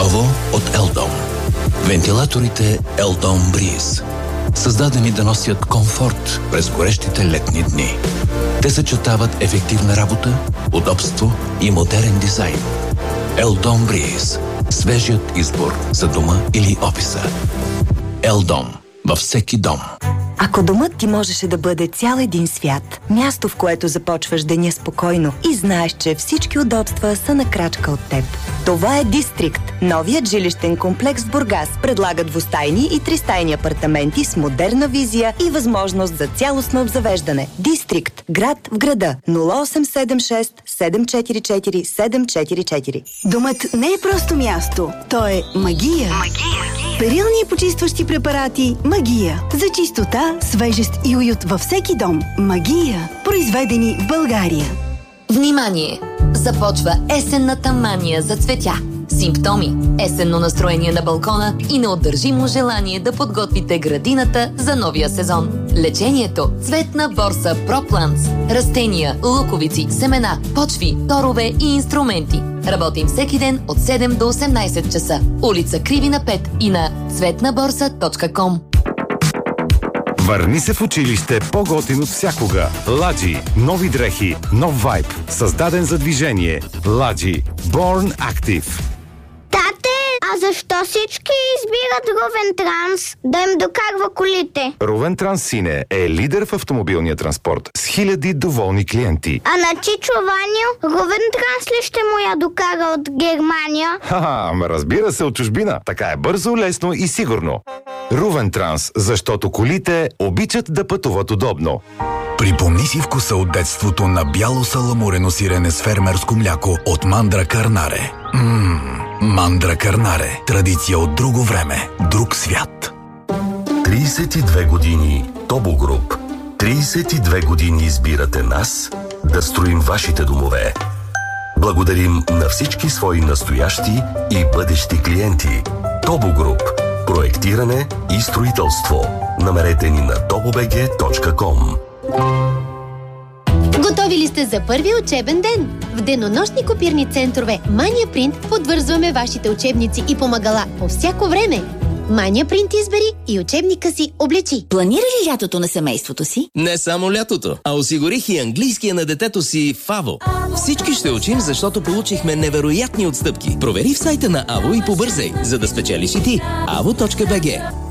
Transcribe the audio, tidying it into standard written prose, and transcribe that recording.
Ново от Елдом. Вентилаторите Елдом Бриз. Създадени да носят комфорт през горещите летни дни. Те съчетават ефективна работа, удобство и модерен дизайн. Елдом Бриз. Свежият избор за дома или офиса. Елдом. Във всеки дом. Ако домът ти можеше да бъде цял един свят, място, в което започваш деня спокойно и знаеш, че всички удобства са на крачка от теб. Това е Дистрикт. Новият жилищен комплекс в Бургас предлага двустайни и тристайни апартаменти с модерна визия и възможност за цялостно обзавеждане. Дистрикт. Град в града. 0876 744 744. Домът не е просто място. То е магия. Перилни и почистващи препарати Магия. За чистота, свежест и уют във всеки дом. Магия. Произведени в България. Внимание! Започва есенната мания за цветя. Симптоми: есенно настроение на балкона и неудържимо желание да подготвите градината за новия сезон. Лечението: цветна борса Пропланс. Растения, луковици, семена, почви, торове и инструменти. Работим всеки ден от 7 до 18 часа. Улица Кривина 5 и на цветнаборса.com. Върни се в училище по-готин от всякога. Ладжи. Нови дрехи. Нов вайб. Създаден за движение. Ладжи. Born Active. Тате, а защо всички избират Ровен Транс да им докарва колите? Ровен Транс, сине, е лидер в автомобилния транспорт с хиляди доволни клиенти. А на Чичо Ваню Ровен Транс ли ще му я докара от Германия? Ха-ха, разбира се, от чужбина. Така е бързо, лесно и сигурно. Ровен Транс, защото колите обичат да пътуват удобно. Припомни си вкуса от детството на бяло саламурено сирене с фермерско мляко от Мандра Карнаре. Мандра Карнаре. Традиция от друго време, друг свят. 32 години Тобо Груп. 32 години избирате нас да строим вашите домове. Благодарим на всички свои настоящи и бъдещи клиенти. Тобо Груп. Проектиране и строителство. Намерете ни на tobobg.com. Готови ли сте за първи учебен ден? В денонощни копирни центрове Mania Print подвързваме вашите учебници и помагала по всяко време. Mania Print избери и учебника си облечи. Планира ли лятото на семейството си? Не само лятото, а осигурих и английския на детето си в АВО. Всички ще учим, защото получихме невероятни отстъпки. Провери в сайта на АВО и побързай, за да спечелиш и ти. avo.bg.